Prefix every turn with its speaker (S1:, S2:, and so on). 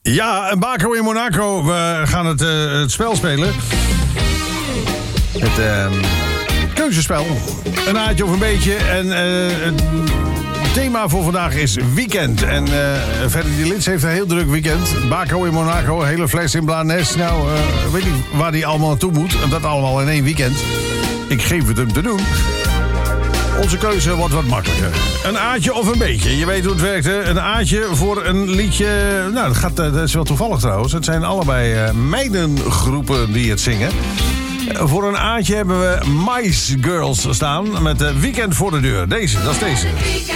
S1: Ja, Baco in Monaco. We gaan het spel spelen. Het keuzespel. Een aardje of een beetje. En het thema voor vandaag is weekend. En Ferdy de Lits heeft een heel druk weekend. Baco in Monaco, hele fles in Blanes. Nou, weet niet waar die allemaal naartoe moet. En dat allemaal in één weekend. Ik geef het hem te doen. Onze keuze wordt wat makkelijker. Een aardje of een beetje. Je weet hoe het werkt, hè? Een aardje voor een liedje. Nou, dat is wel toevallig trouwens. Het zijn allebei meidengroepen die het zingen. Voor een aardje hebben we Mice Girls staan met Weekend voor de deur. Dat is deze.